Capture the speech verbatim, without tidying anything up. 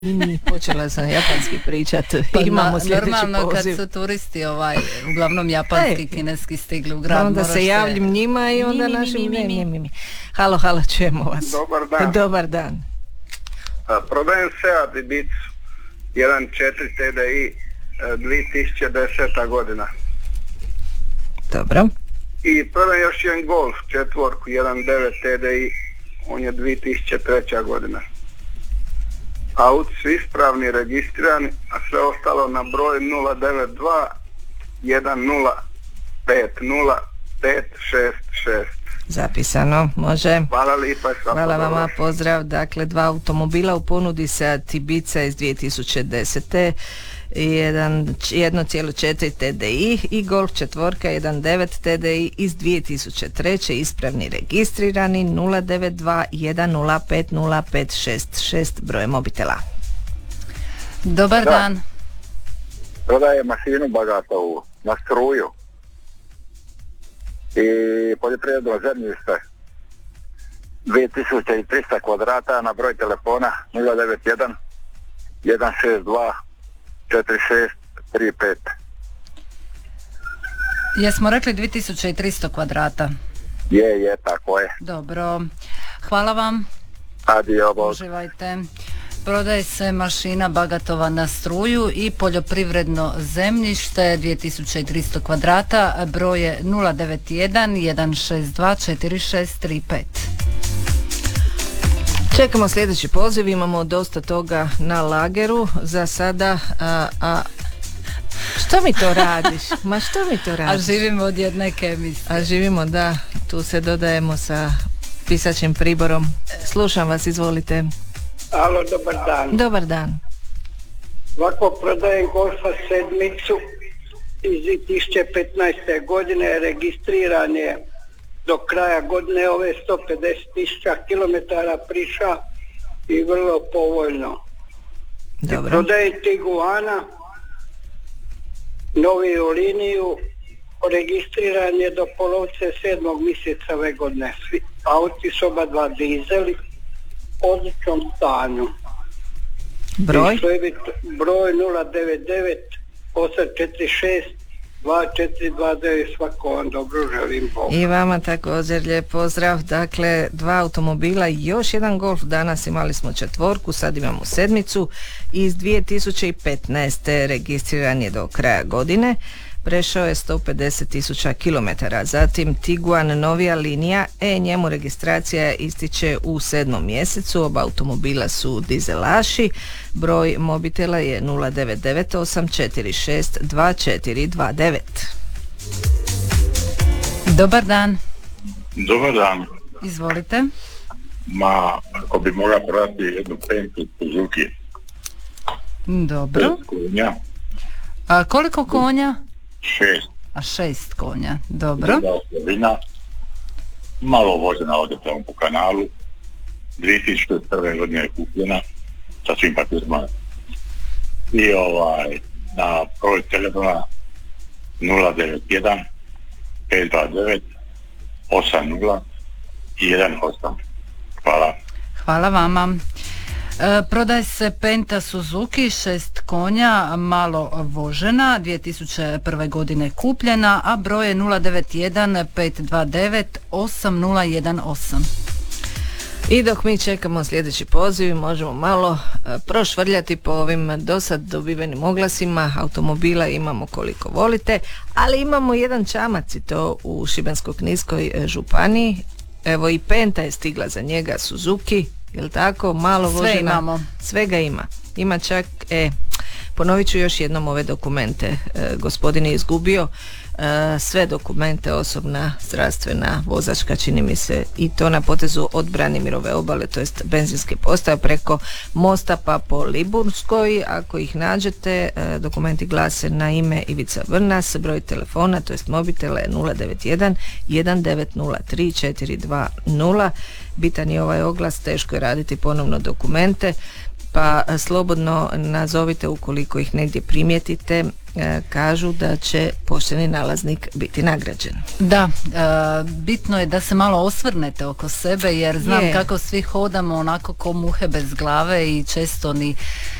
I počela sam japanski pričat. Pa Imamo na, sljedeći normalno poziv. Kad su turisti ovaj, uglavnom japanski, Ej, kineski stigli u grad. onda moraš se javljam njima i onda Mi, mi, našim... mi, mi, ne, mi. mi, mi, mi. Halo, halo, čujemo vas. Dobar dan. Dobar dan. A, prodajem Seat Ibizu jedan četiri T D I e, dvije tisuće deseta godina. Dobro. I prodajem još jedan Golf četvorku jedan devet T D I, on je dvije tisuće treća godina. Auti su ispravni, registrirani, a sve ostalo na broj nula devet dva jedan nula pet nula pet šest šest. Zapisano, može. Hvala lipa. Hvala vama, pozdrav. Dakle, dva automobila u ponudi Seat Ibiza iz dvije tisuće desete. jedan jedan zarez četiri T D I i Golf četvorka jedan devet T D I iz dvije tisuće treće. ispravni, registrirani, nula devet dva jedan nula pet nula pet šest šest broj mobitela. Dobar Da. dan. Prodajem mašinu Bagatovu na struju i poljoprivredno zemljište dvije tisuće trista kvadrata na broj telefona nula devet jedan jedan šest dva četiri šest tri pet. Jesmo rekli dvije tisuće tristo kvadrata. Je, je, tako je. Dobro. Hvala vam. Adio, bog. Uživajte. Prodaje se mašina Bagatova na struju i poljoprivredno zemljište dvije tisuće tristo kvadrata, broj je nula devet jedan jedan šest dva četiri šest tri pet. Čekamo sljedeći poziv, imamo dosta toga na lageru za sada, a, a što mi to radiš? Ma što mi to A radiš? živimo od jedne kemiste. A živimo, da, tu se dodajemo sa pisaćim priborom. Slušam vas, izvolite. Alo, dobar dan. Dobar dan. Ovako prodajem Golfa sedmicu iz dvije tisuće petnaeste. godine, registriran je do kraja godine ove sto pedeset tisuća kilometara priša i vrlo povoljno. Dobro. Prodajem Tiguana, noviju liniju, registriran je do polovice sedmog mjeseca ove godine. Svi auti su oba dva dizeli, odličnom stanju. Broj? I što je bit- broj nula devet devet osam četiri šest dva četiri dva devet. Svako vam dobro želim, Bog. I vama također lijep pozdrav. Dakle, dva automobila i još jedan Golf. Danas imali smo četvorku, sad imamo sedmicu iz dvije tisuće petnaeste. Registriran je do kraja godine. Prešao je sto pedeset tisuća kilometara. Zatim Tiguan novija linija, e njemu registracija ističe u sedmom mjesecu. Oba automobila su dizelaši. Broj mobitela je nula devet devet osam četiri šest dva četiri dva devet. Dobar dan. Dobar dan. Izvolite. Ma, ako bi mogla prodati jednu pentu Suzuki, Dobro. pet konja, A koliko konja? šest, A šest konja. Dobro. druga osobina, malo vožena ovdje tamo po kanalu, dvije tisuće prve godine je kupljena sa svim papirima. I ovaj, na broj telefona nula devet jedan pet dva devet osam nula jedan osam. Hvala. Hvala vama. E, prodaje se Penta Suzuki, šest konja, malo vožena, dvije tisuće prve. godine kupljena, a broj je nula devet jedan pet dva devet osam nula jedan osam. I dok mi čekamo sljedeći poziv, možemo malo e, prošvrljati po ovim dosad dobivenim oglasima. Automobila imamo koliko volite, ali imamo jedan čamac i to u Šibensko-kninskoj e, županiji. Evo i Penta je stigla za njega, Suzuki, jel tako? Malo Sve vožena. imamo. Svega ima. Ima čak, e, ponovit ću još jednom ove dokumente. E, gospodin je izgubio e, sve dokumente, osobna, zdravstvena, vozačka, čini mi se, i to na potezu od Branimirove obale, to jest benzinske postaje preko mosta pa po Liburskoj. Ako ih nađete, e, dokumenti glase na ime Ivica Vrnas, broj telefona, to jest mobitela je nula devet jedan jedan devet nula tri četiri dva nula. Bitan je ovaj oglas, teško je raditi ponovno dokumente, pa slobodno nazovite ukoliko ih negdje primijetite e, kažu da će pošteni nalaznik biti nagrađen. Da, e, bitno je da se malo osvrnete oko sebe, jer znam Je. kako svi hodamo onako ko muhe bez glave i često ni